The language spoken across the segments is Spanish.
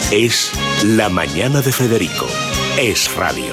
Es La Mañana de Federico. Es radio.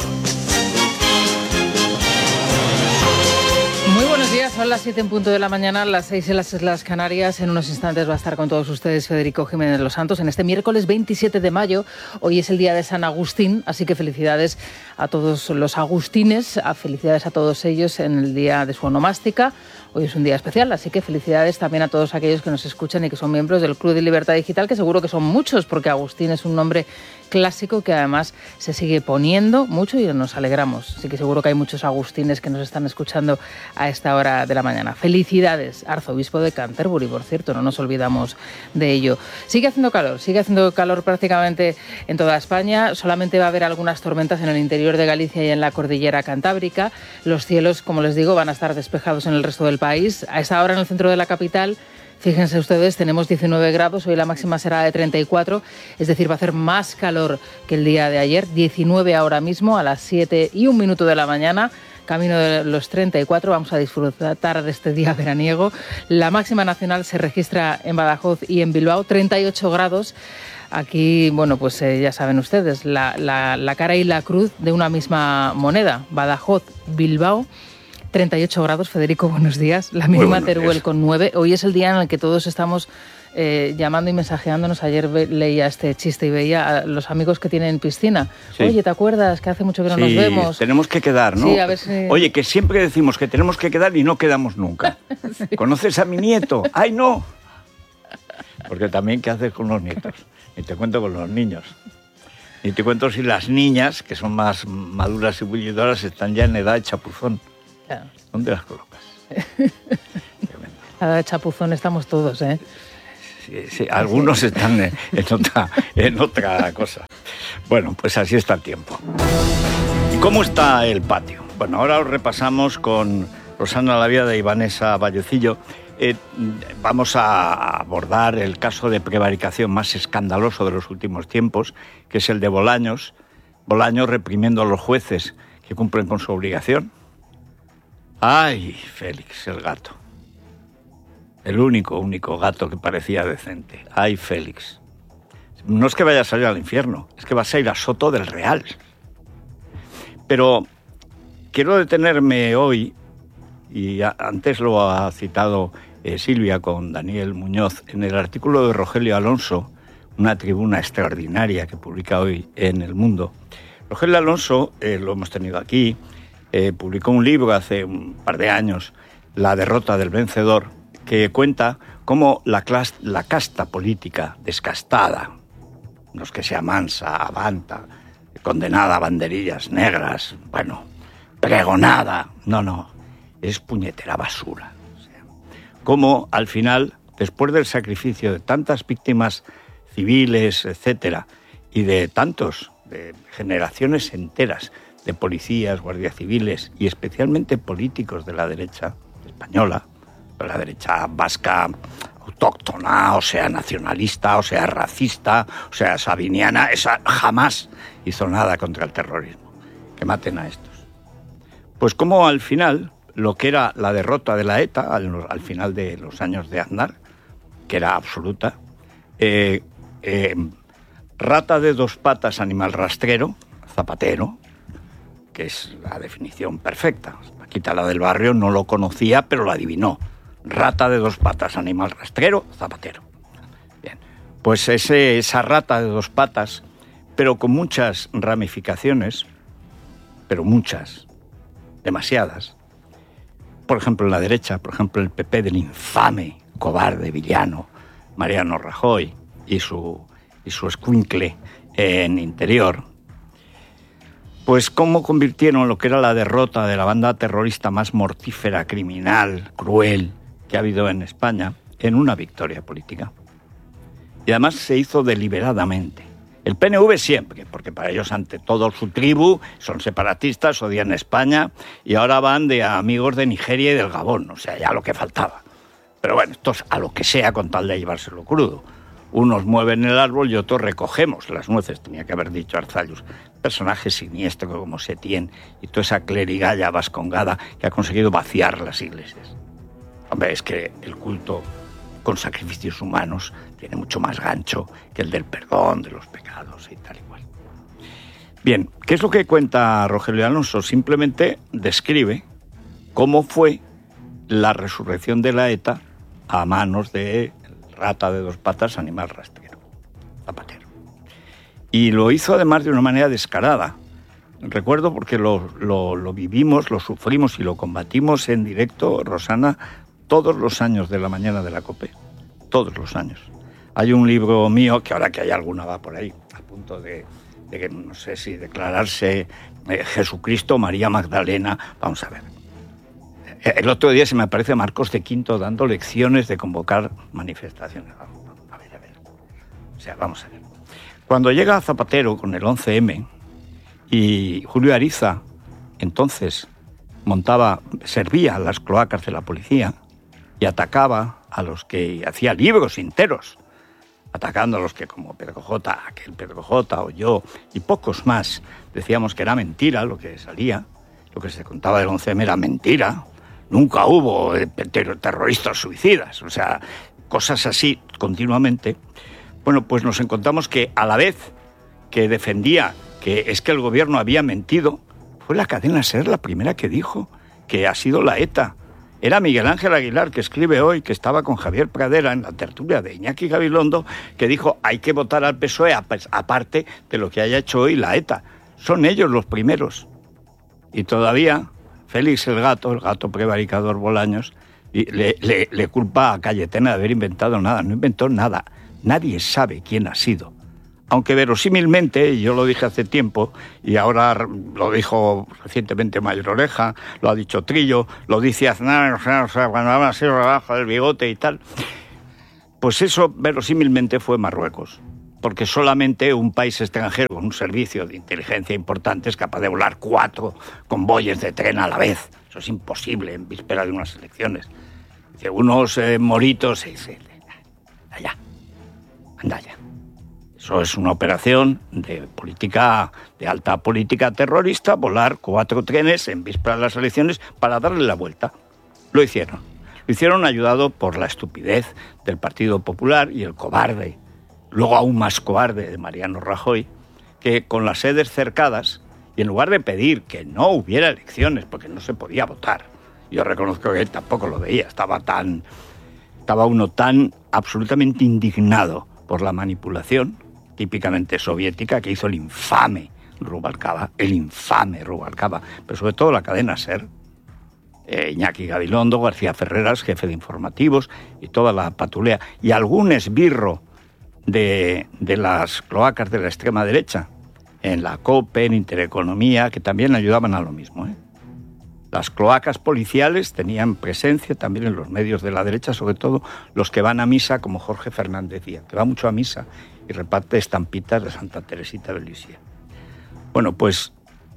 Muy buenos días, son las 7 en punto de la mañana, las 6 en las Islas Canarias. En unos instantes va a estar con todos ustedes Federico Jiménez Los Santos en este miércoles 27 de mayo. Hoy es el día de San Agustín, así que felicidades a todos los agustines, felicidades a todos ellos en el día de su onomástica. Hoy es un día especial, así que felicidades también a todos aquellos que nos escuchan y que son miembros del Club de Libertad Digital, que seguro que son muchos, porque Agustín es un nombre clásico que además se sigue poniendo mucho y nos alegramos. Así que seguro que hay muchos agustines que nos están escuchando a esta hora de la mañana. Felicidades, arzobispo de Canterbury, por cierto, no nos olvidamos de ello. Sigue haciendo calor prácticamente en toda España. Solamente va a haber algunas tormentas en el interior de Galicia y en la cordillera cantábrica. Los cielos, como les digo, van a estar despejados en el resto del país. A esta hora en el centro de la capital, fíjense ustedes, tenemos 19 grados, hoy la máxima será de 34, es decir, va a hacer más calor que el día de ayer, 19 ahora mismo, a las 7 y 1 minuto de la mañana, camino de los 34, vamos a disfrutar de este día veraniego. La máxima nacional se registra en Badajoz y en Bilbao, 38 grados. Aquí, bueno, pues ya saben ustedes, la cara y la cruz de una misma moneda, Badajoz, Bilbao. 38 grados, Federico, buenos días. La mínima Teruel con 9. Hoy es el día en el que todos estamos llamando y mensajeándonos. Ayer leía este chiste y veía a los amigos que tienen piscina. Sí. Oye, ¿te acuerdas que hace mucho que no nos vemos? Tenemos que quedar, ¿no? Sí, a ver si... Oye, que siempre decimos que tenemos que quedar y no quedamos nunca. Sí. ¿Conoces a mi nieto? ¡Ay, no! Porque también, ¿qué haces con los nietos? Ni te cuento con los niños. Ni te cuento si las niñas, que son más maduras y bullidoras, están ya en edad de chapuzón. Claro. ¿Dónde las colocas? A chapuzón estamos todos, ¿eh? Sí, algunos están en otra cosa. Bueno, pues así está el tiempo. ¿Y cómo está el patio? Bueno, ahora os repasamos con Rosana Lavia y Vanessa Vallecillo. Vamos a abordar el caso de prevaricación más escandaloso de los últimos tiempos, que es el de Bolaños. Bolaños reprimiendo a los jueces que cumplen con su obligación. ¡Ay, Félix, el gato! El único gato que parecía decente. ¡Ay, Félix! No es que vaya a salir al infierno, es que vas a ir a Soto del Real. Pero quiero detenerme hoy, y antes lo ha citado Silvia con Daniel Muñoz, en el artículo de Rogelio Alonso, una tribuna extraordinaria que publica hoy en El Mundo. Rogelio Alonso, lo hemos tenido aquí, publicó un libro hace un par de años, La derrota del vencedor, que cuenta cómo la casta política descastada, no es que sea mansa, avanta, condenada a banderillas negras, bueno, pregonada, no, es puñetera basura. O sea, cómo al final, después del sacrificio de tantas víctimas civiles, etcétera, y de generaciones enteras de policías, guardias civiles y especialmente políticos de la derecha española, de la derecha vasca autóctona, o sea nacionalista, o sea racista, o sea sabiniana, esa jamás hizo nada contra el terrorismo. Que maten a estos. Pues como al final, lo que era la derrota de la ETA, al final de los años de Aznar, que era absoluta, rata de dos patas, animal rastrero, Zapatero, que es la definición perfecta. Paquita, la del barrio, no lo conocía, pero lo adivinó. Rata de dos patas, animal rastrero, Zapatero. Bien, pues esa rata de dos patas, pero con muchas ramificaciones, pero muchas, demasiadas. Por ejemplo, en la derecha, por ejemplo, el PP del infame, cobarde, villano, Mariano Rajoy y su escuincle en Interior. Pues cómo convirtieron lo que era la derrota de la banda terrorista más mortífera, criminal, cruel que ha habido en España en una victoria política. Y además se hizo deliberadamente. El PNV siempre, porque para ellos ante todo su tribu son separatistas, odian España y ahora van de amigos de Nigeria y del Gabón, o sea, ya lo que faltaba. Pero bueno, esto es a lo que sea con tal de llevárselo crudo. Unos mueven el árbol y otros recogemos las nueces, tenía que haber dicho Arzallus. Personaje siniestro como Setién y toda esa clerigalla vascongada que ha conseguido vaciar las iglesias. Hombre, es que el culto con sacrificios humanos, tiene mucho más gancho que el del perdón de los pecados y tal y cual. Bien, ¿qué es lo que cuenta Rogelio Alonso? Simplemente describe cómo fue la resurrección de la ETA a manos de rata de dos patas, animal rastrero, Zapatero. Y lo hizo además de una manera descarada. Recuerdo porque lo vivimos, lo sufrimos y lo combatimos en directo, Rosana, todos los años de la mañana de la COPE. Todos los años. Hay un libro mío, que ahora que hay alguna va por ahí, a punto de que no sé si declararse Jesucristo, María Magdalena, vamos a ver. El otro día se me aparece Marcos de Quinto dando lecciones de convocar manifestaciones. A ver. O sea, vamos a ver. Cuando llega Zapatero con el 11M y Julio Ariza, entonces, servía las cloacas de la policía y atacaba a los que hacía libros enteros, atacando a los que como Pedro J, aquel Pedro J o yo y pocos más decíamos que era mentira lo que salía, lo que se contaba del 11M era mentira, nunca hubo terroristas suicidas, o sea, cosas así continuamente. Bueno, pues nos encontramos que a la vez que defendía que es que el gobierno había mentido, fue la cadena SER la primera que dijo que ha sido la ETA. Era Miguel Ángel Aguilar, que escribe hoy, que estaba con Javier Pradera en la tertulia de Iñaki Gabilondo, que dijo hay que votar al PSOE aparte de lo que haya hecho hoy la ETA. Son ellos los primeros. Y todavía Félix el gato prevaricador Bolaños, le culpa a Cayetana de haber inventado nada. No inventó nada. Nadie sabe quién ha sido. Aunque verosímilmente, yo lo dije hace tiempo, y ahora lo dijo recientemente Mayor Oreja, lo ha dicho Trillo, lo dice Aznar, cuando habla así abajo del bigote y tal, pues eso verosímilmente fue Marruecos. Porque solamente un país extranjero con un servicio de inteligencia importante es capaz de volar 4 convoyes de tren a la vez. Eso es imposible en víspera de unas elecciones. Dice, unos moritos, anda ya. Eso es una operación de alta política terrorista, volar 4 trenes en víspera de las elecciones para darle la vuelta. Lo hicieron. Lo hicieron ayudado por la estupidez del Partido Popular y el cobarde, luego aún más cobarde, de Mariano Rajoy, que con las sedes cercadas, y en lugar de pedir que no hubiera elecciones porque no se podía votar, yo reconozco que él tampoco lo veía, estaba uno tan absolutamente indignado por la manipulación típicamente soviética que hizo el infame Rubalcaba, pero sobre todo la cadena SER, Iñaki Gabilondo, García Ferreras, jefe de informativos, y toda la patulea, y algún esbirro de las cloacas de la extrema derecha, en la COPE, en Intereconomía, que también ayudaban a lo mismo. Las cloacas policiales tenían presencia también en los medios de la derecha, sobre todo los que van a misa, como Jorge Fernández Díaz, que va mucho a misa y reparte estampitas de Santa Teresita de Lisieux. Bueno, pues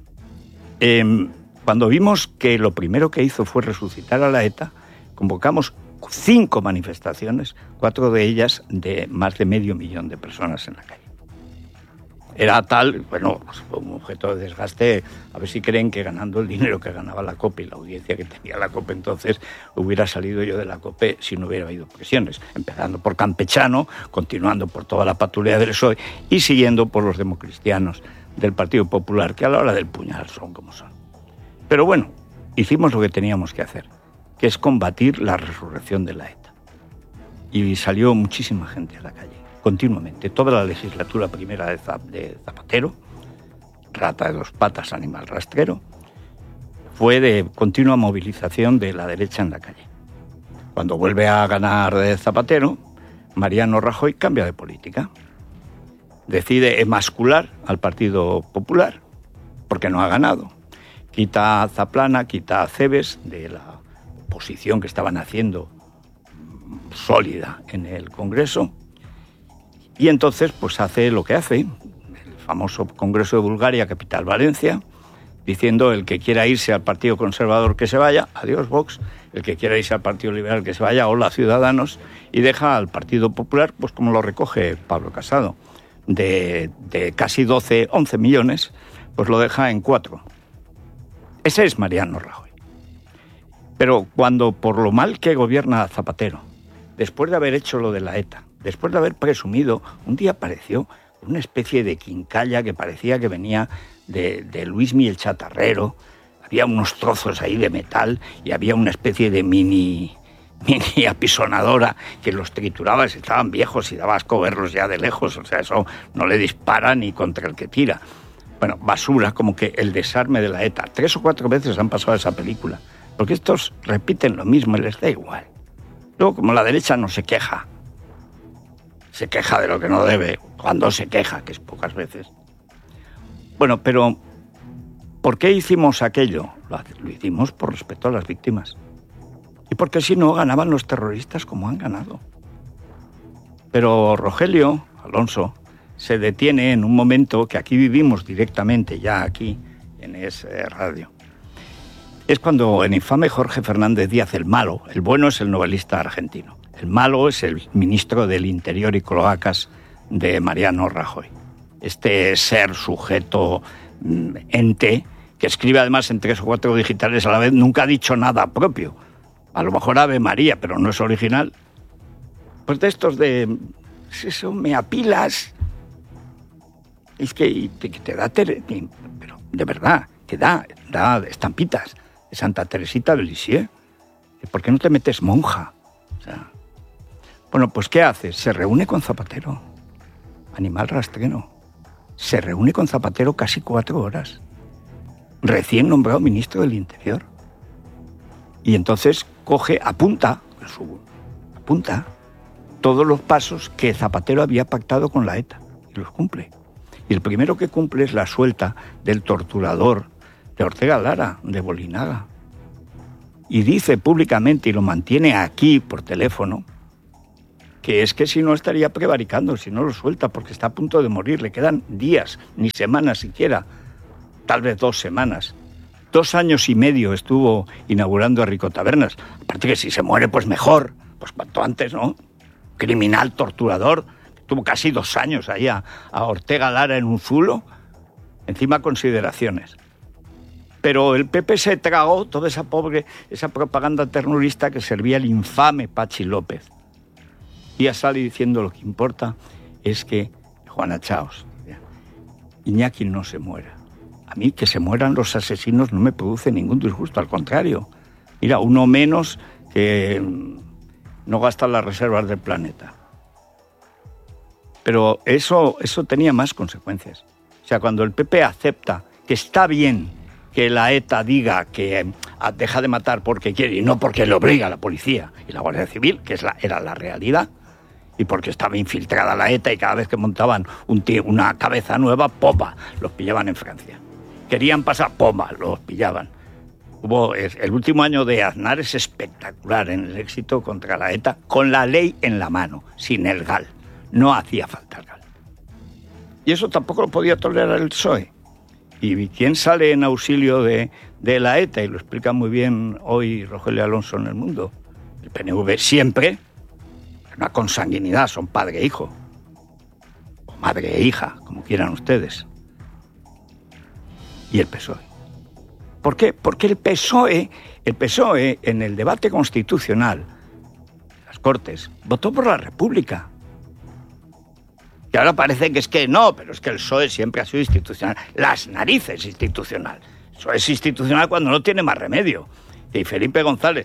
cuando vimos que lo primero que hizo fue resucitar a la ETA, convocamos 5 manifestaciones, 4 de ellas de más de 500.000 de personas en la calle. Era tal, bueno, pues fue un objeto de desgaste, a ver si creen que ganando el dinero que ganaba la COPE y la audiencia que tenía la COPE entonces, hubiera salido yo de la COPE si no hubiera habido presiones, empezando por Campechano, continuando por toda la patrulla del PSOE y siguiendo por los democristianos del Partido Popular, que a la hora del puñal son como son. Pero bueno, hicimos lo que teníamos que hacer, que es combatir la resurrección de la ETA. Y salió muchísima gente a la calle, continuamente. Toda la legislatura primera de Zapatero, rata de dos patas, animal rastrero, fue de continua movilización de la derecha en la calle. Cuando vuelve a ganar Zapatero, Mariano Rajoy cambia de política. Decide emascular al Partido Popular, porque no ha ganado. Quita a Zaplana, quita a Cebes de la oposición que estaban haciendo sólida en el Congreso, y entonces pues hace lo que hace, el famoso Congreso de Bulgaria, capital Valencia, diciendo el que quiera irse al Partido Conservador que se vaya, adiós Vox, el que quiera irse al Partido Liberal que se vaya, hola Ciudadanos, y deja al Partido Popular, pues como lo recoge Pablo Casado, de casi 11 millones, pues lo deja en 4. Ese es Mariano Rajoy. Pero cuando por lo mal que gobierna Zapatero, después de haber hecho lo de la ETA, después de haber presumido, un día apareció una especie de quincalla que parecía que venía de Luismi el Chatarrero. Había unos trozos ahí de metal y había una especie de mini apisonadora que los trituraba, estaban viejos y daba asco verlos ya de lejos, o sea, eso no le dispara ni contra el que tira. Bueno, basura, como que el desarme de la ETA. 3 o 4 veces han pasado esa película, porque estos repiten lo mismo y les da igual. Luego, como la derecha no se queja de lo que no debe, cuando se queja, que es pocas veces. Bueno, pero ¿por qué hicimos aquello? Lo hicimos por respeto a las víctimas. Y porque si no, ganaban los terroristas como han ganado. Pero Rogelio Alonso se detiene en un momento que aquí vivimos directamente, ya aquí, en Es Radio. Es cuando el infame Jorge Fernández Díaz, el malo, el bueno es el novelista argentino, el malo es el ministro del Interior y Cloacas de Mariano Rajoy. Este ser, sujeto, ente, que escribe además en 3 o 4 digitales a la vez, nunca ha dicho nada propio. A lo mejor Ave María, pero no es original. Pues de estos de... Eso, me apilas. Es que te da... Pero de verdad, te da estampitas de Santa Teresita de Lisieux. ¿Por qué no te metes monja? O sea, bueno, pues ¿qué hace? Se reúne con Zapatero. Animal rastrero. Se reúne con Zapatero casi 4 horas. Recién nombrado ministro del Interior. Y entonces apunta todos los pasos que Zapatero había pactado con la ETA y los cumple. Y el primero que cumple es la suelta del torturador de Ortega Lara, de Bolinaga. Y dice públicamente, y lo mantiene aquí por teléfono, que es que si no estaría prevaricando, si no lo suelta, porque está a punto de morir, le quedan días, ni semanas siquiera, tal vez 2 semanas. 2 años y medio estuvo inaugurando a Rico Tabernas. Aparte que si se muere, pues mejor. Pues cuanto antes, ¿no? Criminal, torturador. Tuvo casi 2 años ahí a Ortega Lara en un zulo. Encima consideraciones. Pero el PP se tragó toda esa propaganda ternurista que servía el infame Pachi López. Y ya sale diciendo lo que importa es que Juana Chaos, Iñaki no se muera. A mí que se mueran los asesinos no me produce ningún disgusto, al contrario. Mira, uno menos que no gasta las reservas del planeta. Pero eso tenía más consecuencias. O sea, cuando el PP acepta que está bien que la ETA diga que deja de matar porque quiere y no porque le obliga a la policía y la Guardia Civil, que era la realidad, y porque estaba infiltrada la ETA y cada vez que montaban una cabeza nueva, ¡popa!, los pillaban en Francia. Querían pasar, ¡poma!, los pillaban. El último año de Aznar es espectacular en el éxito contra la ETA, con la ley en la mano, sin el GAL. No hacía falta el GAL. Y eso tampoco lo podía tolerar el PSOE. ¿Y quién sale en auxilio de la ETA? Y lo explica muy bien hoy Rogelio Alonso en El Mundo. El PNV siempre, una consanguinidad, son padre e hijo. O madre e hija, como quieran ustedes. Y el PSOE. ¿Por qué? Porque el PSOE en el debate constitucional, las Cortes, votó por la República. Y ahora parece que es que no, pero es que el PSOE siempre ha sido institucional. Las narices institucional. El PSOE es institucional cuando no tiene más remedio. Y Felipe González.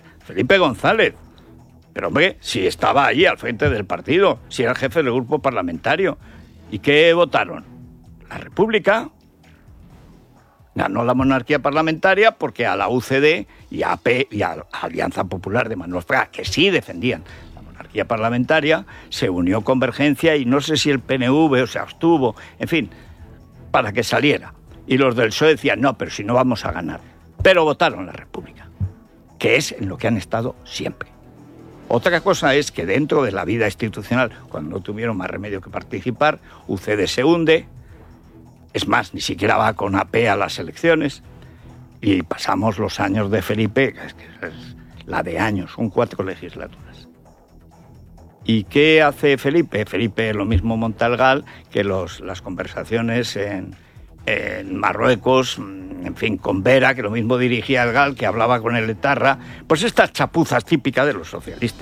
Pero hombre, si estaba allí al frente del partido, si era el jefe del grupo parlamentario. ¿Y qué votaron? La República. Ganó la monarquía parlamentaria porque a la UCD y a AP y a Alianza Popular de Manuel Fraga, que sí defendían la monarquía parlamentaria, se unió Convergencia y no sé si el PNV o se abstuvo, en fin, para que saliera. Y los del PSOE decían, no, pero si no vamos a ganar. Pero votaron la República, que es en lo que han estado siempre. Otra cosa es que dentro de la vida institucional, cuando no tuvieron más remedio que participar, UCD se hunde. Es más, ni siquiera va con AP a las elecciones y pasamos los años de Felipe, que es la de años, son 4 legislaturas. ¿Y qué hace Felipe? Felipe lo mismo monta el GAL que las conversaciones en Marruecos, en fin, con Vera, que lo mismo dirigía el GAL, que hablaba con el etarra, pues estas chapuzas típicas de los socialistas.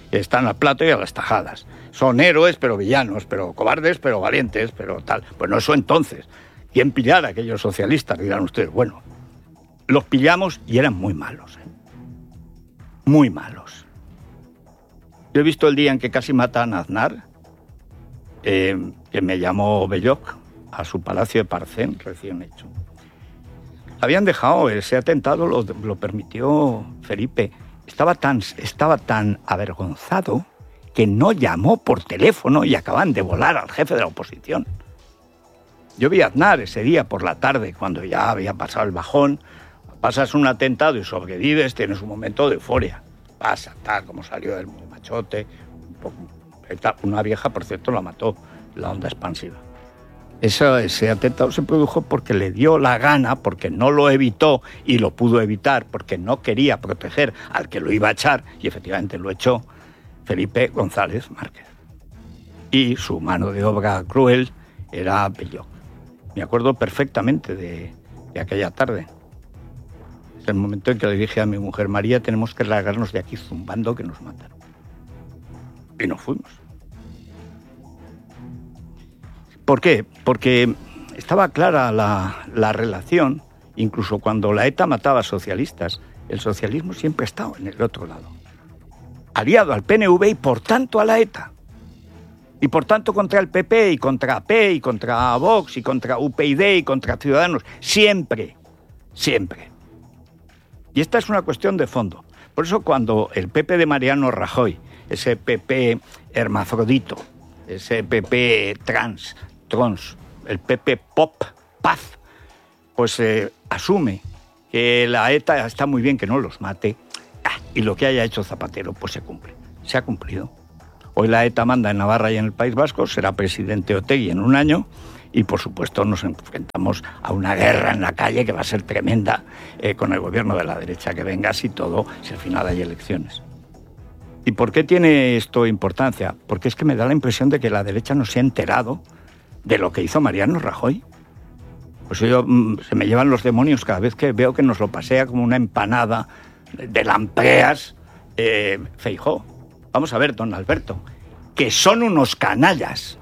Están al plato y a las tajadas. Son héroes, pero villanos, pero cobardes, pero valientes, pero tal. Pues no, eso entonces. ¿Quién pillara a aquellos socialistas? Dirán ustedes. Bueno, los pillamos y eran muy malos. Muy malos. Yo he visto el día en que casi matan a Aznar, que me llamó Belloc a su palacio de Parcén, recién hecho. Habían dejado ese atentado, lo permitió Felipe. Estaba tan avergonzado que no llamó por teléfono y acaban de volar al jefe de la oposición. Yo vi a Aznar ese día por la tarde, cuando ya había pasado el bajón. Pasas un atentado y sobrevives, tienes un momento de euforia. Pasa, tal, como salió el machote. Una vieja, por cierto, la mató, la onda expansiva. Ese atentado se produjo porque le dio la gana, porque no lo evitó y lo pudo evitar, porque no quería proteger al que lo iba a echar, y efectivamente lo echó, Felipe González Márquez. Y su mano de obra cruel era Belloc. Me acuerdo perfectamente de aquella tarde. Es el momento en que le dije a mi mujer, María, tenemos que largarnos de aquí zumbando que nos matan. Y nos fuimos. ¿Por qué? Porque estaba clara la relación, incluso cuando la ETA mataba a socialistas, el socialismo siempre ha estado en el otro lado. Aliado al PNV y por tanto a la ETA. Y por tanto contra el PP y contra AP y contra Vox y contra UPyD y contra Ciudadanos. Siempre, siempre. Y esta es una cuestión de fondo. Por eso cuando el PP de Mariano Rajoy, ese PP hermafrodito, ese PP trans, el PP paz, pues asume que la ETA está muy bien que no los mate, y lo que haya hecho Zapatero pues se cumple. Se ha cumplido. Hoy la ETA manda en Navarra y en el País Vasco, será presidente Otegi en un año, y por supuesto nos enfrentamos a una guerra en la calle que va a ser tremenda con el gobierno de la derecha que venga, si al final hay elecciones. ¿Y por qué tiene esto importancia? Porque es que me da la impresión de que la derecha no se ha enterado de lo que hizo Mariano Rajoy. Pues se me llevan los demonios cada vez que veo que nos lo pasea como una empanada de lampreas Feijóo. Vamos a ver, don Alberto, que son unos canallas.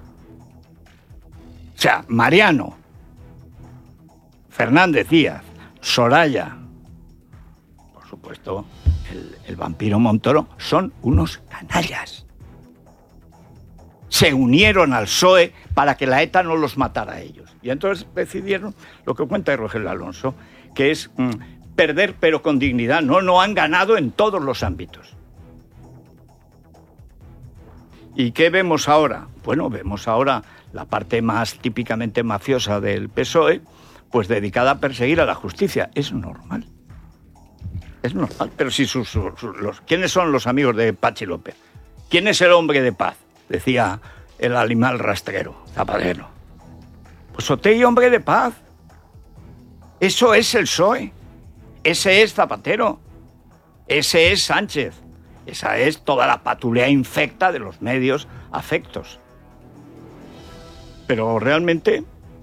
O sea, Mariano, Fernández Díaz, Soraya, por supuesto, el vampiro Montoro, son unos canallas. Se unieron al PSOE para que la ETA no los matara a ellos. Y entonces decidieron lo que cuenta Rogelio Alonso, que es perder pero con dignidad. No han ganado en todos los ámbitos. ¿Y qué vemos ahora? Bueno, vemos ahora la parte más típicamente mafiosa del PSOE, pues dedicada a perseguir a la justicia. Es normal. Es normal. Pero si ¿quiénes son los amigos de Pachi López? ¿Quién es el hombre de paz? Decía el animal rastrero, Zapatero. Pues Otegi, hombre de paz. Eso es el PSOE. Ese es Zapatero. Ese es Sánchez. Esa es toda la patulea infecta de los medios afectos. Pero realmente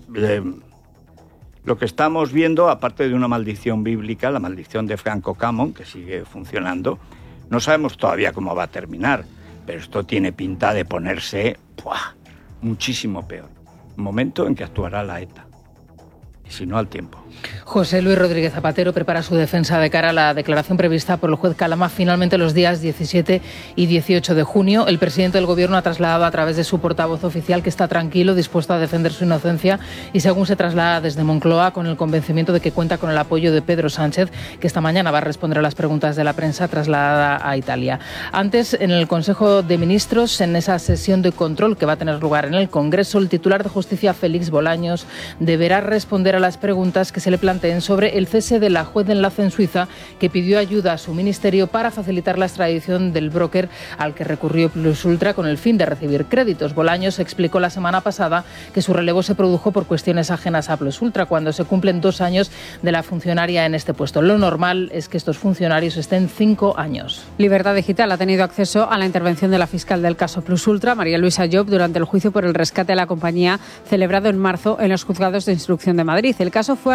lo que estamos viendo, aparte de una maldición bíblica, la maldición de Franco Camón, que sigue funcionando, no sabemos todavía cómo va a terminar, pero esto tiene pinta de ponerse muchísimo peor. Momento en que actuará la ETA. Y si no, al tiempo. José Luis Rodríguez Zapatero prepara su defensa de cara a la declaración prevista por el juez Calama finalmente los días 17 y 18 de junio. El presidente del Gobierno ha trasladado a través de su portavoz oficial que está tranquilo, dispuesto a defender su inocencia y según se traslada desde Moncloa con el convencimiento de que cuenta con el apoyo de Pedro Sánchez, que esta mañana va a responder a las preguntas de la prensa trasladada a Italia. Antes, en el Consejo de Ministros, en esa sesión de control que va a tener lugar en el Congreso, el titular de Justicia, Félix Bolaños, deberá responder a las preguntas que se le planteen sobre el cese de la juez de enlace en Suiza que pidió ayuda a su ministerio para facilitar la extradición del broker al que recurrió Plus Ultra con el fin de recibir créditos. Bolaños explicó la semana pasada que su relevo se produjo por cuestiones ajenas a Plus Ultra cuando se cumplen 2 años de la funcionaria en este puesto. Lo normal es que estos funcionarios estén 5 años. Libertad Digital ha tenido acceso a la intervención de la fiscal del caso Plus Ultra, María Luisa Llop, durante el juicio por el rescate de la compañía celebrado en marzo en los juzgados de instrucción de Madrid. El caso fue archivado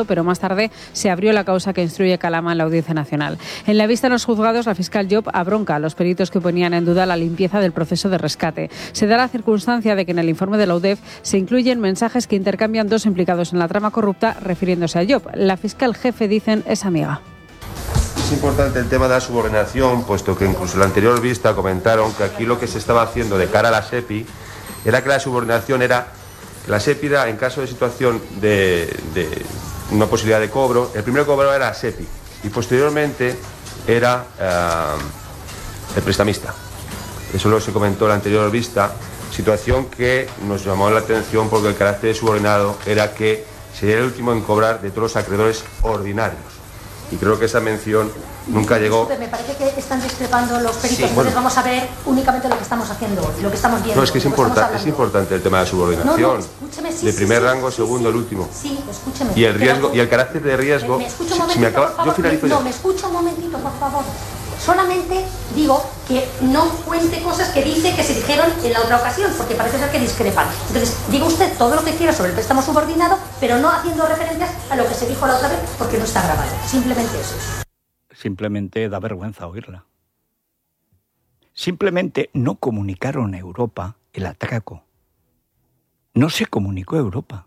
pero más tarde se abrió la causa que instruye Calama en la Audiencia Nacional. En la vista en los juzgados, la fiscal Job abronca a los peritos que ponían en duda la limpieza del proceso de rescate. Se da la circunstancia de que en el informe de la UDEF se incluyen mensajes que intercambian dos implicados en la trama corrupta refiriéndose a Job. La fiscal jefe, dicen, es amiga. Es importante el tema de la subordinación, puesto que incluso en la anterior vista comentaron que aquí lo que se estaba haciendo de cara a la SEPI era que la subordinación era que la SEPI era, en caso de situación de una posibilidad de cobro, el primer cobrador era la SEPI y posteriormente era el prestamista. Eso lo se comentó en la anterior vista, situación que nos llamó la atención porque el carácter de subordinado era que sería el último en cobrar de todos los acreedores ordinarios. Y creo que esa mención nunca llegó. Disculpe, me parece que están discrepando los peritos. Sí, entonces vamos a ver únicamente lo que estamos haciendo hoy, lo que estamos viendo. No, es que es importante el tema de la subordinación. No, escúcheme, sí, de primer rango, sí, segundo, el último. Sí, escúcheme. Y el riesgo y el carácter de riesgo. ¿Me escucha un momentito, por favor? Yo finalizo ya. No, me escucha un momentito, por favor. Solamente digo que no cuente cosas que dice que se dijeron en la otra ocasión, porque parece ser que discrepan. Entonces, diga usted todo lo que quiera sobre el préstamo subordinado, pero no haciendo referencias a lo que se dijo la otra vez, porque no está grabado. Simplemente eso. Simplemente da vergüenza oírla. Simplemente no comunicaron a Europa el atraco. No se comunicó a Europa.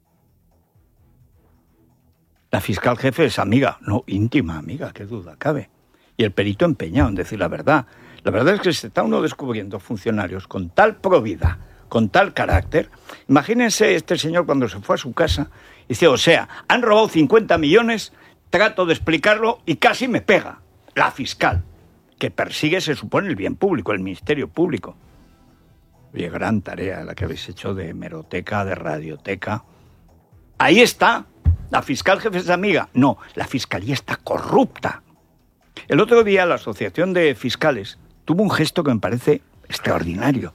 La fiscal jefe es amiga, no íntima amiga, qué duda cabe. Y el perito empeñado en decir la verdad. La verdad es que se está uno descubriendo funcionarios con tal probidad, con tal carácter. Imagínense este señor cuando se fue a su casa y dice, o sea, han robado 50 millones, trato de explicarlo y casi me pega. La fiscal, que persigue, se supone, el bien público, el Ministerio Público. Oye, gran tarea la que habéis hecho de hemeroteca, de radioteca. Ahí está. ¿La fiscal jefe es amiga? No, la fiscalía está corrupta. El otro día la Asociación de Fiscales tuvo un gesto que me parece extraordinario.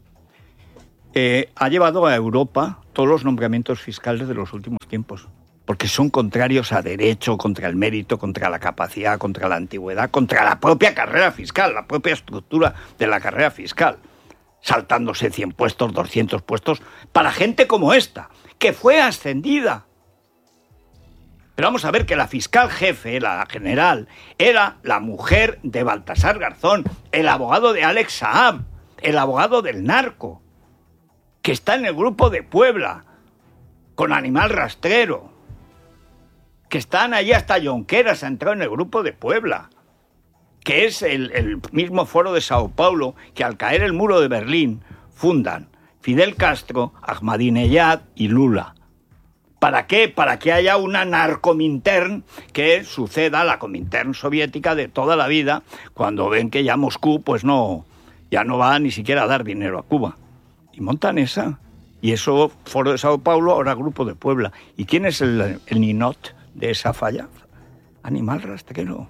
Ha llevado a Europa todos los nombramientos fiscales de los últimos tiempos, porque son contrarios a derecho, contra el mérito, contra la capacidad, contra la antigüedad, contra la propia carrera fiscal, la propia estructura de la carrera fiscal, saltándose 100 puestos, 200 puestos, para gente como esta, que fue ascendida. Pero vamos a ver que la fiscal jefe, la general, era la mujer de Baltasar Garzón, el abogado de Alex Saab, el abogado del narco, que está en el grupo de Puebla, con Animal Rastrero, que están allí hasta Jonqueras, ha entrado en el grupo de Puebla, que es el mismo foro de Sao Paulo que al caer el muro de Berlín fundan Fidel Castro, Ahmadinejad y Lula. ¿Para qué? Para que haya una narcomintern que suceda a la Comintern soviética de toda la vida, cuando ven que ya Moscú pues ya no va ni siquiera a dar dinero a Cuba. Y montan esa. Y eso, foro de Sao Paulo, ahora grupo de Puebla. ¿Y quién es el ninot de esa falla? Animal Rastrero.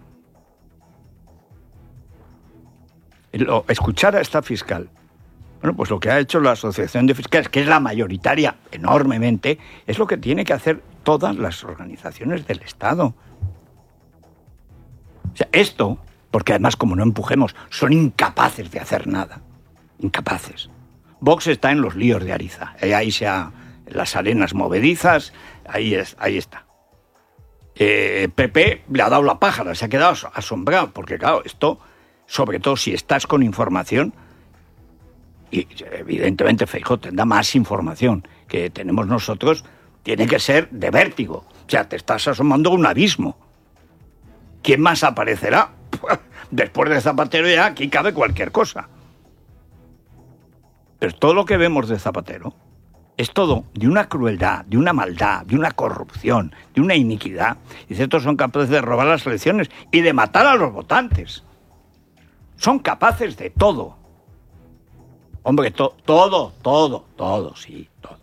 Escuchar a esta fiscal. Bueno, pues lo que ha hecho la Asociación de Fiscales, que es la mayoritaria enormemente, es lo que tiene que hacer todas las organizaciones del Estado. O sea, esto, porque además como no empujemos, son incapaces de hacer nada. Incapaces. Vox está en los líos de Ariza. Ahí las arenas movedizas, ahí está. PP le ha dado la pájara, se ha quedado asombrado, porque claro, esto, sobre todo si estás con información, y evidentemente Feijóo tendrá más información que tenemos nosotros, tiene que ser de vértigo. O sea, te estás asomando a un abismo. ¿Quién más aparecerá? Después de Zapatero ya aquí cabe cualquier cosa. Pero todo lo que vemos de Zapatero es todo de una crueldad, de una maldad, de una corrupción, de una iniquidad. Y estos son capaces de robar las elecciones y de matar a los votantes. Son capaces de todo. Hombre, todo, sí, todo.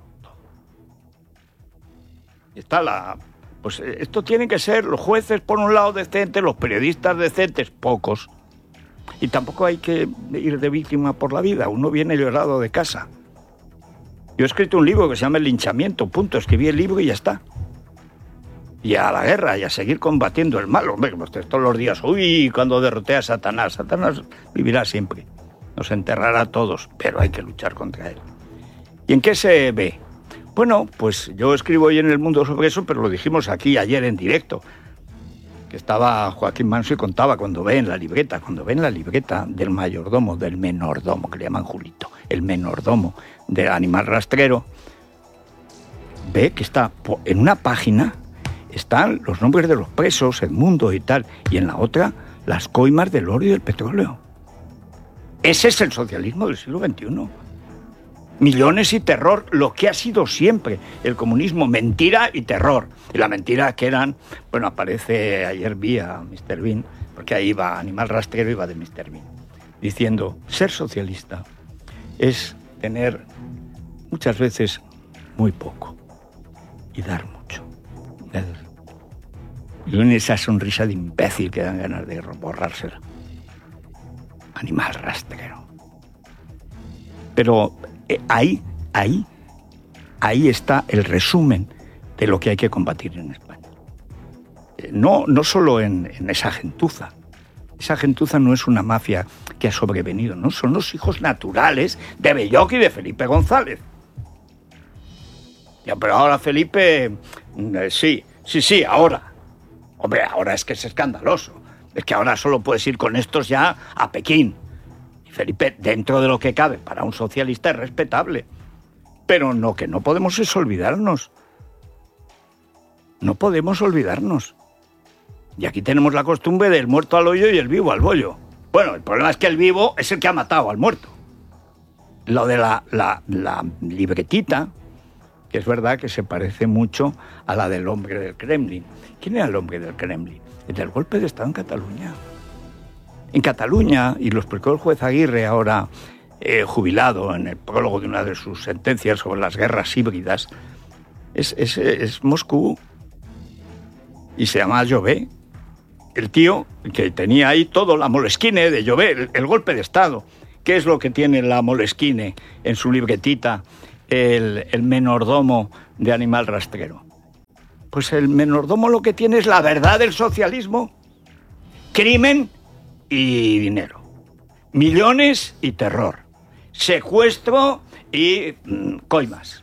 Está pues esto tiene que ser los jueces por un lado decentes, los periodistas decentes, pocos. Y tampoco hay que ir de víctima por la vida, uno viene llorado de casa. Yo he escrito un libro que se llama El linchamiento, punto, escribí el libro y ya está. Y a la guerra, y a seguir combatiendo el mal, hombre, pues todos los días, cuando derroté a Satanás vivirá siempre. Nos enterrará a todos, pero hay que luchar contra él. ¿Y en qué se ve? Bueno, pues yo escribo hoy en El Mundo sobre eso, pero lo dijimos aquí ayer en directo. Que estaba Joaquín Manso y contaba cuando ven la libreta del mayordomo, del menordomo, que le llaman Julito, el menordomo del animal rastrero, ve que está en una página están los nombres de los presos, Edmundo y tal, y en la otra las coimas del oro y del petróleo. Ese es el socialismo del siglo XXI. Millones y terror, lo que ha sido siempre el comunismo, mentira y terror. Y la mentira que eran, bueno, aparece, ayer vi a Mr. Bean, porque ahí iba, Animal Rastrero iba de Mr. Bean, diciendo, ser socialista es tener muchas veces muy poco y dar mucho. Y en esa sonrisa de imbécil que dan ganas de borrársela. Animal rastrero. Pero ahí está el resumen de lo que hay que combatir en España. No solo en esa gentuza. Esa gentuza no es una mafia que ha sobrevenido, no, son los hijos naturales de Belloc y de Felipe González. Ya, pero ahora Felipe, sí, ahora. Hombre, ahora es que es escandaloso. Es que ahora solo puedes ir con estos ya a Pekín. Y Felipe, dentro de lo que cabe, para un socialista es respetable. Pero no, que no podemos es olvidarnos. No podemos olvidarnos. Y aquí tenemos la costumbre del muerto al hoyo y el vivo al bollo. Bueno, el problema es que el vivo es el que ha matado al muerto. Lo de la libretita, que es verdad que se parece mucho a la del hombre del Kremlin. ¿Quién era el hombre del Kremlin? El del golpe de Estado en Cataluña. En Cataluña, y lo explicó el juez Aguirre, ahora jubilado, en el prólogo de una de sus sentencias sobre las guerras híbridas, es Moscú. Y se llama Jové. El tío que tenía ahí todo, la Moleskine de Jové, el golpe de Estado. ¿Qué es lo que tiene la Moleskine en su libretita? El menordomo de Animal Rastrero. Pues el menordomo lo que tiene es la verdad del socialismo. Crimen y dinero. Millones y terror. Secuestro y coimas.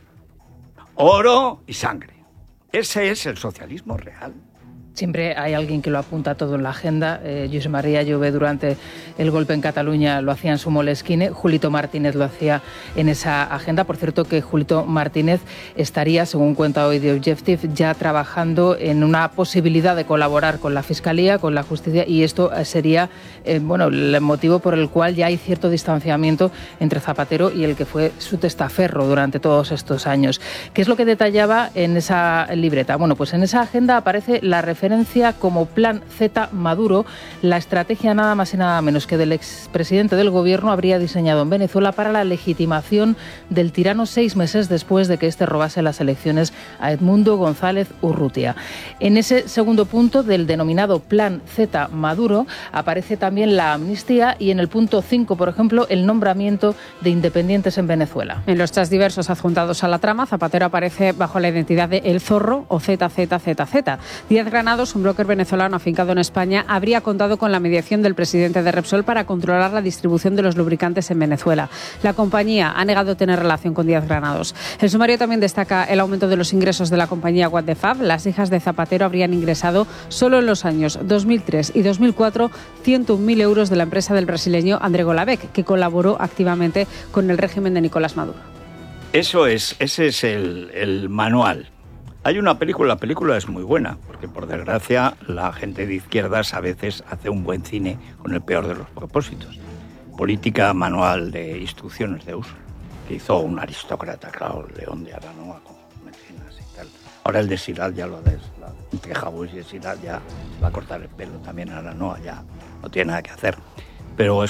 Oro y sangre. Ese es el socialismo real. Siempre hay alguien que lo apunta todo en la agenda. Josep María Jové durante el golpe en Cataluña lo hacía en su Moleskine. Julito Martínez lo hacía en esa agenda. Por cierto, que Julito Martínez estaría, según cuenta hoy The Objective, ya trabajando en una posibilidad de colaborar con la Fiscalía, con la Justicia, y esto sería el motivo por el cual ya hay cierto distanciamiento entre Zapatero y el que fue su testaferro durante todos estos años. ¿Qué es lo que detallaba en esa libreta? Bueno, pues en esa agenda aparece la referencia como Plan Z Maduro, la estrategia nada más y nada menos que del expresidente del gobierno habría diseñado en Venezuela para la legitimación del tirano 6 meses después de que éste robase las elecciones a Edmundo González Urrutia. En ese segundo punto del denominado Plan Z Maduro aparece también la amnistía y en el punto 5, por ejemplo, el nombramiento de independientes en Venezuela. En los chats diversos adjuntados a la trama, Zapatero aparece bajo la identidad de El Zorro o ZZZZ. Díaz Granados, un broker venezolano afincado en España, habría contado con la mediación del presidente de Repsol para controlar la distribución de los lubricantes en Venezuela. La compañía ha negado tener relación con Díaz Granados. El sumario también destaca el aumento de los ingresos de la compañía What the Fab. Las hijas de Zapatero habrían ingresado solo en los años 2003 y 2004 101.000 euros de la empresa del brasileño André Golavec, que colaboró activamente con el régimen de Nicolás Maduro. Ese es el manual. Hay una película, la película es muy buena, porque por desgracia la gente de izquierdas a veces hace un buen cine con el peor de los propósitos. Política manual de instrucciones de uso, que hizo un aristócrata, claro, León de Aranoa, con mecenas y tal. Ahora el de Sirad ya entre Jabús y Sirad ya va a cortar el pelo, también Aranoa ya no tiene nada que hacer. Pero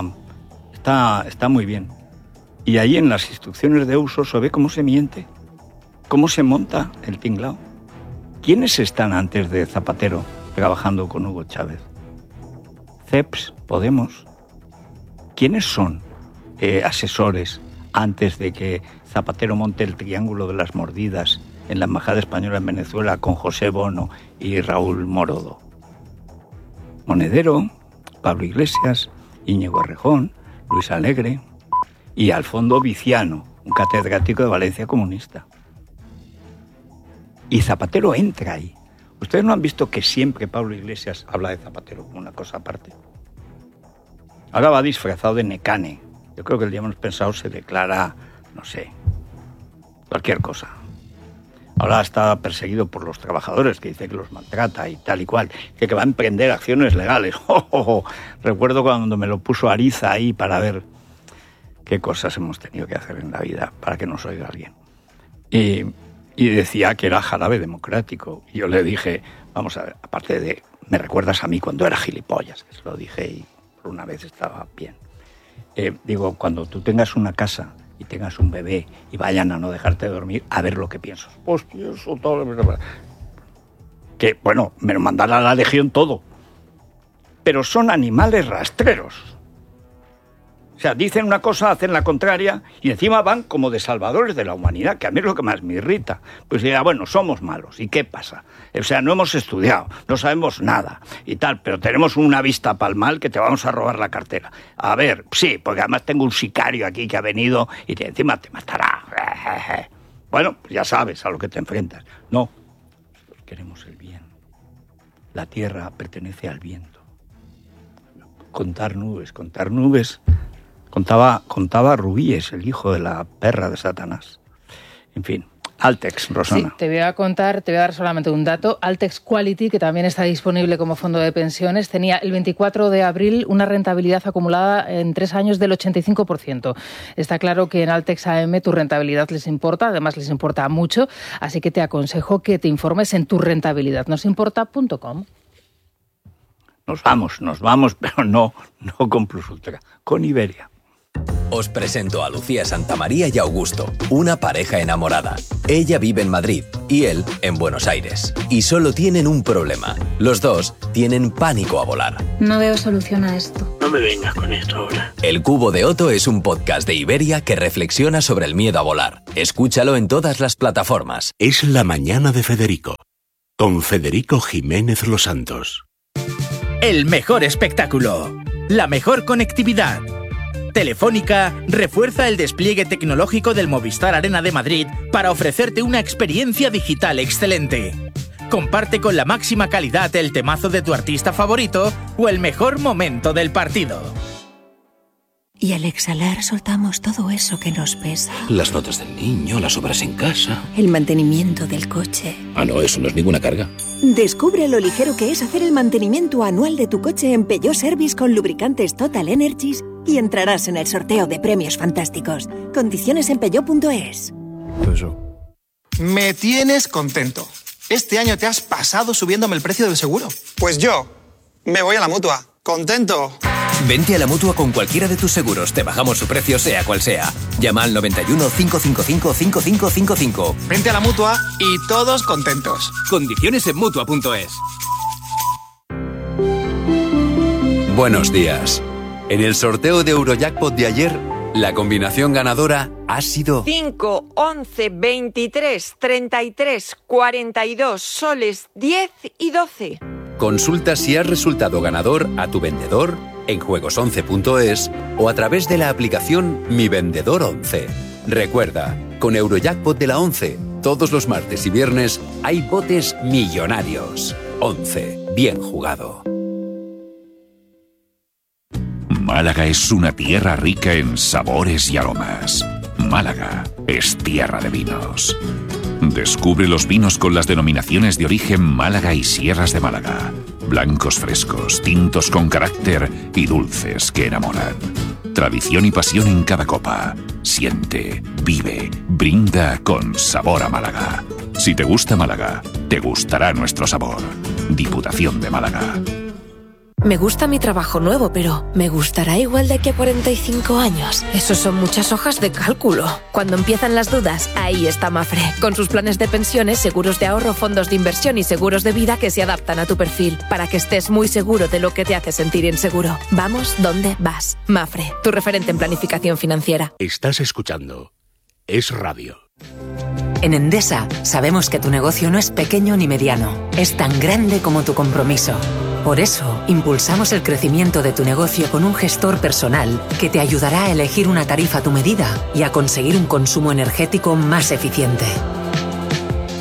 está muy bien. Y ahí en las instrucciones de uso se ve cómo se miente. ¿Cómo se monta el tinglao? ¿Quiénes están antes de Zapatero trabajando con Hugo Chávez? CEPS, Podemos. ¿Quiénes son asesores antes de que Zapatero monte el triángulo de las mordidas en la Embajada Española en Venezuela con José Bono y Raúl Morodo? Monedero, Pablo Iglesias, Íñigo Errejón, Luis Alegre y al fondo Viciano, un catedrático de Valencia comunista. Y Zapatero entra ahí. ¿Ustedes no han visto que siempre Pablo Iglesias habla de Zapatero como una cosa aparte? Ahora va disfrazado de Necane. Yo creo que el día hemos pensado se declara, no sé, cualquier cosa. Ahora está perseguido por los trabajadores, que dice que los maltrata y tal y cual. Dice que va a emprender acciones legales. Recuerdo cuando me lo puso Ariza ahí para ver qué cosas hemos tenido que hacer en la vida para que nos oiga alguien. Y decía que era jarabe democrático. Y yo le dije, vamos a ver, aparte de, me recuerdas a mí cuando era gilipollas, que se lo dije y por una vez estaba bien. Digo, cuando tú tengas una casa y tengas un bebé y vayan a no dejarte dormir, a ver lo que piensas. Pues pienso todo. Que, bueno, me lo mandará la Legión todo. Pero son animales rastreros. O sea, dicen una cosa, hacen la contraria y encima van como de salvadores de la humanidad, que a mí es lo que más me irrita. Pues ya, bueno, somos malos. ¿Y qué pasa? O sea, no hemos estudiado, no sabemos nada y tal, pero tenemos una vista pa'l mal que te vamos a robar la cartera. A ver, sí, porque además tengo un sicario aquí que ha venido y encima te matará. Bueno, pues ya sabes a lo que te enfrentas. No, queremos el bien. La tierra pertenece al viento. Contar nubes. Contaba Rubíes, el hijo de la perra de Satanás. En fin, Altex, Rosana. Sí, te voy a dar solamente un dato. Altex Quality, que también está disponible como fondo de pensiones, tenía el 24 de abril una rentabilidad acumulada en 3 años del 85%. Está claro que en Altex AM tu rentabilidad les importa, además les importa mucho, así que te aconsejo que te informes en tuRentabilidadNosImporta.com. Nos vamos, pero no con Plus Ultra, con Iberia. Os presento a Lucía Santamaría y Augusto, una pareja enamorada. Ella vive en Madrid y él en Buenos Aires. Y solo tienen un problema. Los dos tienen pánico a volar. No veo solución a esto. No me vengas con esto ahora. El Cubo de Otto es un podcast de Iberia que reflexiona sobre el miedo a volar. Escúchalo en todas las plataformas. Es la mañana de Federico, con Federico Jiménez Los Santos. El mejor espectáculo, la mejor conectividad. Telefónica refuerza el despliegue tecnológico del Movistar Arena de Madrid para ofrecerte una experiencia digital excelente. Comparte con la máxima calidad el temazo de tu artista favorito o el mejor momento del partido. Y al exhalar soltamos todo eso que nos pesa. Las notas del niño, las obras en casa. El mantenimiento del coche. Ah, no, eso no es ninguna carga. Descubre lo ligero que es hacer el mantenimiento anual de tu coche en Peugeot Service con lubricantes Total Energies y entrarás en el sorteo de premios fantásticos. Condiciones en peugeot.es. Me tienes contento. Este año te has pasado subiéndome el precio del seguro. Pues yo me voy a la Mutua. ¡Contento! Vente a la Mutua con cualquiera de tus seguros. Te bajamos su precio sea cual sea. Llama al 91 555 5555. Vente a la Mutua y todos contentos. Condiciones en Mutua.es. Buenos días. En el sorteo de Eurojackpot de ayer, la combinación ganadora ha sido 5, 11, 23, 33, 42, soles, 10 y 12. Consulta si has resultado ganador a tu vendedor en juegos11.es o a través de la aplicación Mi Vendedor 11. Recuerda, con Eurojackpot de la 11, todos los martes y viernes hay botes millonarios. 11. Bien jugado. Málaga es una tierra rica en sabores y aromas. Málaga es tierra de vinos. Descubre los vinos con las denominaciones de origen Málaga y Sierras de Málaga. Blancos frescos, tintos con carácter y dulces que enamoran. Tradición y pasión en cada copa. Siente, vive, brinda con sabor a Málaga. Si te gusta Málaga, te gustará nuestro sabor. Diputación de Málaga. Me gusta mi trabajo nuevo, pero ¿me gustará igual de aquí a 45 años? Eso son muchas hojas de cálculo. Cuando empiezan las dudas, ahí está Mafre. Con sus planes de pensiones, seguros de ahorro, fondos de inversión y seguros de vida que se adaptan a tu perfil, para que estés muy seguro de lo que te hace sentir inseguro. Vamos donde vas. Mafre, tu referente en planificación financiera. Estás escuchando Es Radio. En Endesa sabemos que tu negocio no es pequeño ni mediano, es tan grande como tu compromiso. Por eso, impulsamos el crecimiento de tu negocio con un gestor personal que te ayudará a elegir una tarifa a tu medida y a conseguir un consumo energético más eficiente.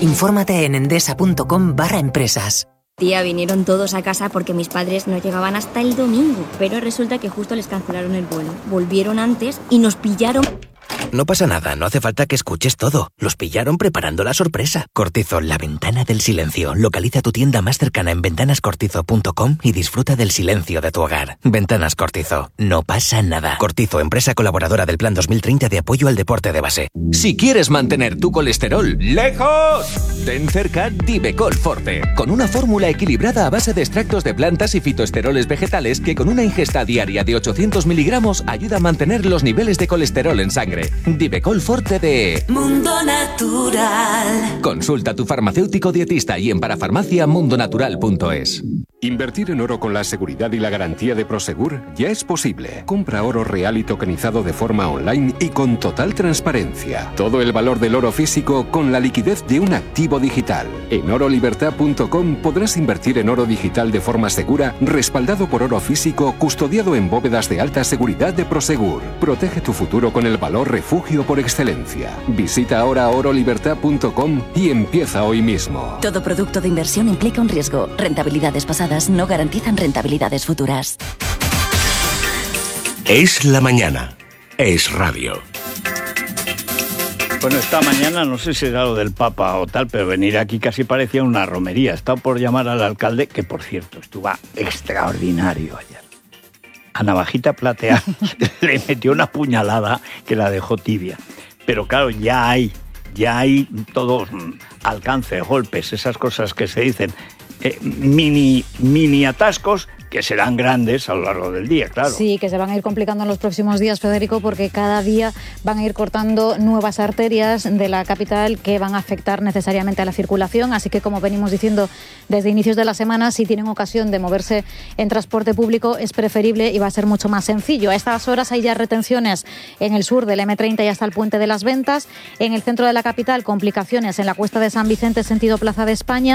Infórmate en endesa.com/empresas. Tía, vinieron todos a casa porque mis padres no llegaban hasta el domingo, pero resulta que justo les cancelaron el vuelo. Volvieron antes y nos pillaron... No pasa nada, no hace falta que escuches todo. Los pillaron preparando la sorpresa. Cortizo, la ventana del silencio. Localiza tu tienda más cercana en ventanascortizo.com y disfruta del silencio de tu hogar. Ventanas Cortizo, no pasa nada. Cortizo, empresa colaboradora del Plan 2030 de apoyo al deporte de base. Si quieres mantener tu colesterol lejos, ten cerca Divecol Forte, con una fórmula equilibrada a base de extractos de plantas y fitoesteroles vegetales que con una ingesta diaria de 800 miligramos ayuda a mantener los niveles de colesterol en sangre. Divecol Forte de Mundo Natural. Consulta a tu farmacéutico dietista y en parafarmaciamundonatural.es. Invertir en oro con la seguridad y la garantía de Prosegur ya es posible. Compra oro real y tokenizado de forma online y con total transparencia. Todo el valor del oro físico con la liquidez de un activo digital. En orolibertad.com podrás invertir en oro digital de forma segura, respaldado por oro físico, custodiado en bóvedas de alta seguridad de Prosegur. Protege tu futuro con el valor refugio por excelencia. Visita ahora orolibertad.com y empieza hoy mismo. Todo producto de inversión implica un riesgo. Rentabilidades pasadas no garantizan rentabilidades futuras. Es la mañana. Es radio. Bueno, esta mañana, no sé si era lo del Papa o tal, pero venir aquí casi parecía una romería. He estado por llamar al alcalde, que por cierto, estuvo extraordinario ayer. A navajita plateada le metió una puñalada que la dejó tibia. Pero claro, ya hay todo alcance, golpes, esas cosas que se dicen. Mini atascos que serán grandes a lo largo del día, claro. Sí, que se van a ir complicando en los próximos días, Federico, porque cada día van a ir cortando nuevas arterias de la capital que van a afectar necesariamente a la circulación. Así que, como venimos diciendo desde inicios de la semana, si tienen ocasión de moverse en transporte público, es preferible y va a ser mucho más sencillo. A estas horas hay ya retenciones en el sur del M30 y hasta el Puente de las Ventas. En el centro de la capital, complicaciones en la Cuesta de San Vicente, sentido Plaza de España.